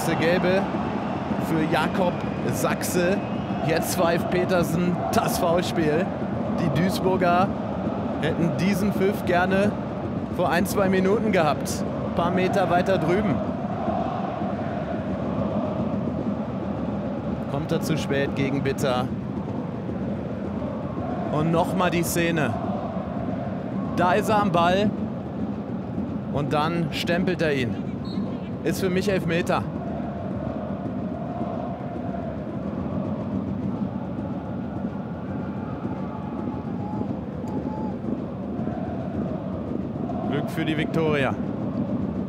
erste Gelbe für Jakob Sachse. Jetzt pfeift Petersen das Foulspiel. Die Duisburger hätten diesen Pfiff gerne vor 1-2 Minuten gehabt. Ein paar Meter weiter drüben. Kommt er zu spät gegen Bitter. Und nochmal die Szene. Da ist er am Ball. Und dann stempelt er ihn. Ist für mich Elfmeter. Glück für die Viktoria.